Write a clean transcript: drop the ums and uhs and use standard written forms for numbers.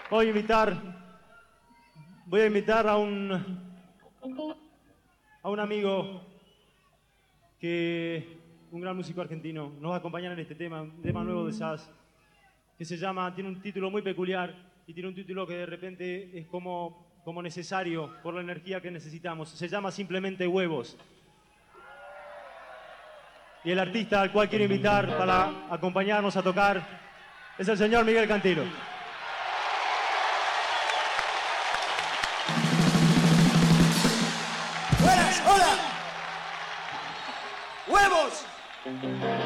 Voy a invitar a un amigo un gran músico argentino, nos va a acompañar en este tema, un tema nuevo de Sass, que tiene un título muy peculiar y tiene un título que de repente es como necesario por la energía que necesitamos. Se llama simplemente Huevos. Y el artista al cual quiero invitar para acompañarnos a tocar es el señor Miguel Cantilo. ¡Buenas! ¡Hola! ¡Huevos!